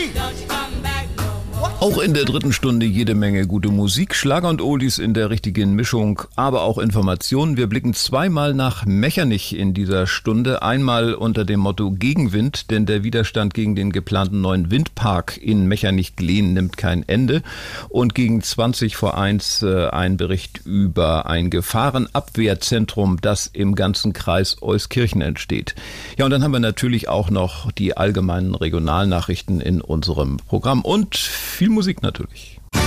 Auch in der dritten Stunde jede Menge gute Musik, Schlager und Oldies in der richtigen Mischung, aber auch Informationen. Wir blicken zweimal nach Mechernich in dieser Stunde. Einmal unter dem Motto Gegenwind, denn der Widerstand gegen den geplanten neuen Windpark in Mechernich-Glehn nimmt kein Ende. Und gegen 1 ein Bericht über ein Gefahrenabwehrzentrum, das im ganzen Kreis Euskirchen entsteht. Ja, und dann haben wir natürlich auch noch die allgemeinen Regionalnachrichten in unserem Programm und viel Musik natürlich.